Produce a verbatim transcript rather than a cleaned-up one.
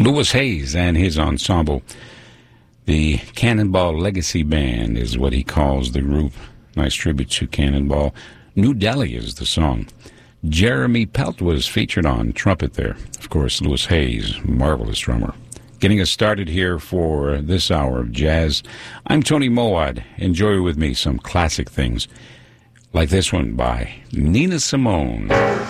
Louis Hayes and his ensemble. The Cannonball Legacy Band is what he calls the group. Nice tribute to Cannonball. New Delhi is the song. Jeremy Pelt was featured on trumpet there. Of course, Louis Hayes, marvelous drummer. Getting us started here for this hour of jazz. I'm Tony Moad. Enjoy with me some classic things like this one by Nina Simone.